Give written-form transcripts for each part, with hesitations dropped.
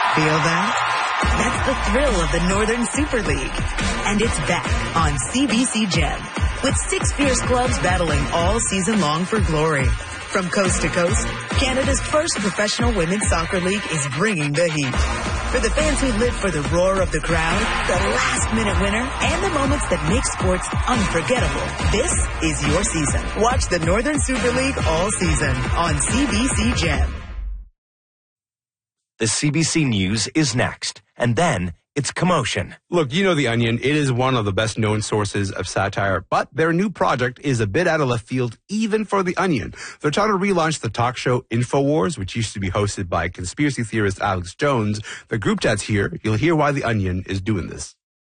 Feel that? That's the thrill of the Northern Super League. And it's back on CBC Gem with 6 fierce clubs battling all season long for glory. From coast to coast, Canada's first professional women's soccer league is bringing the heat. For the fans who live for the roar of the crowd, the last-minute winner, and the moments that make sports unforgettable, this is your season. Watch the Northern Super League all season on CBC Gem. The CBC News is next, and then it's Commotion. Look, you know The Onion. It is one of the best-known sources of satire, but their new project is a bit out of left field even for The Onion. They're trying to relaunch the talk show InfoWars, which used to be hosted by conspiracy theorist Alex Jones. The group chat's here. You'll hear why The Onion is doing this.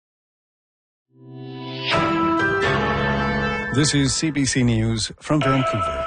This is CBC News from Vancouver.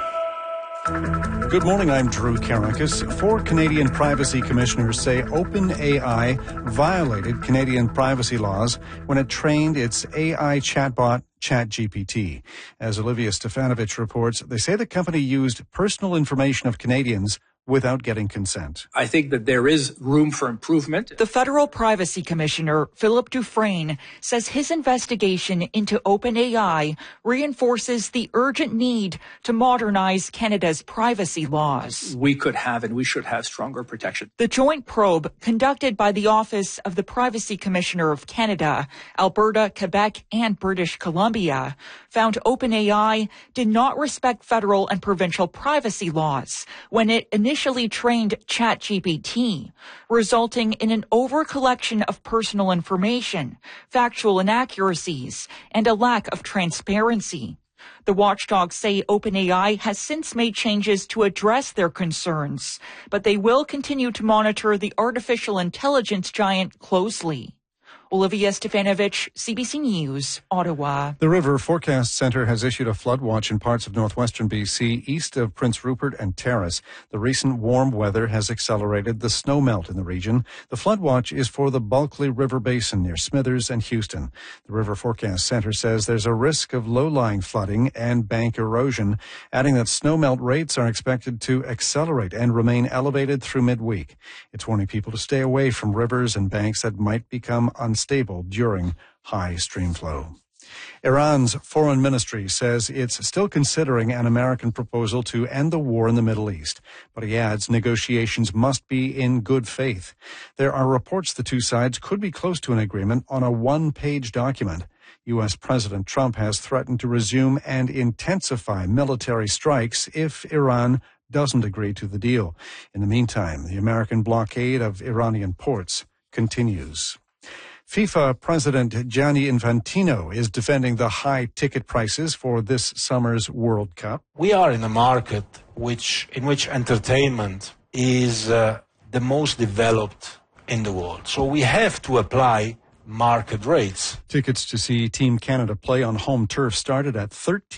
Good morning, I'm Drew Karakis. 4 Canadian privacy commissioners say OpenAI violated Canadian privacy laws when it trained its AI chatbot ChatGPT. As Olivia Stefanovich reports, they say the company used personal information of Canadians without getting consent. I think that there is room for improvement. The federal privacy commissioner, Philip Dufresne, says his investigation into OpenAI reinforces the urgent need to modernize Canada's privacy laws. We could have and we should have stronger protection. The joint probe conducted by the Office of the Privacy Commissioner of Canada, Alberta, Quebec, and British Columbia found OpenAI did not respect federal and provincial privacy laws when it initially trained ChatGPT, resulting in an over-collection of personal information, factual inaccuracies, and a lack of transparency. The watchdogs say OpenAI has since made changes to address their concerns, but they will continue to monitor the artificial intelligence giant closely. Olivia Stefanovich, CBC News, Ottawa. The River Forecast Centre has issued a flood watch in parts of northwestern BC, east of Prince Rupert and Terrace. The recent warm weather has accelerated the snowmelt in the region. The flood watch is for the Bulkley River Basin near Smithers and Houston. The River Forecast Centre says there's a risk of low-lying flooding and bank erosion, adding that snowmelt rates are expected to accelerate and remain elevated through midweek. It's warning people to stay away from rivers and banks that might become unstable during high stream flow. Iran's foreign ministry says it's still considering an American proposal to end the war in the Middle East, but he adds negotiations must be in good faith. There are reports the two sides could be close to an agreement on a one-page document. U.S. President Trump has threatened to resume and intensify military strikes if Iran doesn't agree to the deal. In the meantime, the American blockade of Iranian ports continues. FIFA President Gianni Infantino is defending the high ticket prices for this summer's World Cup. We are in a market in which entertainment is the most developed in the world. So we have to apply market rates. Tickets to see Team Canada play on home turf started at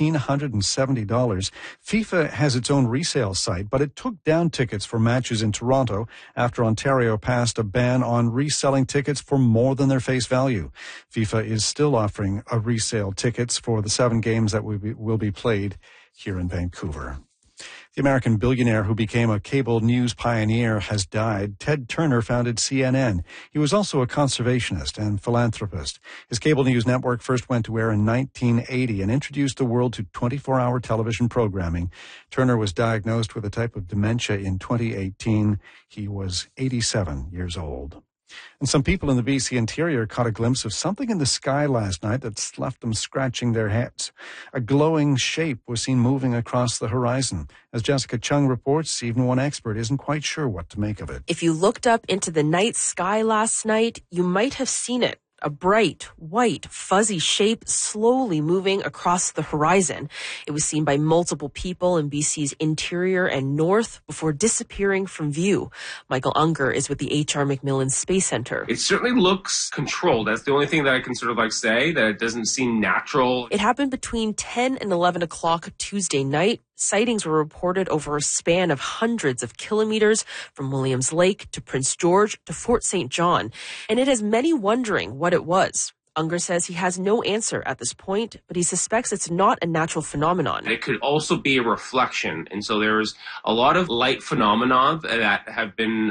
$1,370. FIFA has its own resale site, but it took down tickets for matches in Toronto after Ontario passed a ban on reselling tickets for more than their face value. FIFA is still offering resale tickets for the 7 games that will be played here in Vancouver. The American billionaire who became a cable news pioneer has died. Ted Turner founded CNN. He was also a conservationist and philanthropist. His cable news network first went to air in 1980 and introduced the world to 24-hour television programming. Turner was diagnosed with a type of dementia in 2018. He was 87 years old. And some people in the BC interior caught a glimpse of something in the sky last night that's left them scratching their heads. A glowing shape was seen moving across the horizon. As Jessica Chung reports, even one expert isn't quite sure what to make of it. If you looked up into the night sky last night, you might have seen it. A bright, white, fuzzy shape slowly moving across the horizon. It was seen by multiple people in BC's interior and north before disappearing from view. Michael Unger is with the H.R. MacMillan Space Center. It certainly looks controlled. That's the only thing that I can sort of say, that it doesn't seem natural. It happened between 10 and 11 o'clock Tuesday night. Sightings were reported over a span of hundreds of kilometers from Williams Lake to Prince George to Fort St. John, and it has many wondering what it was. Unger says he has no answer at this point, but he suspects it's not a natural phenomenon. It could also be a reflection, and so there's a lot of light phenomena that have been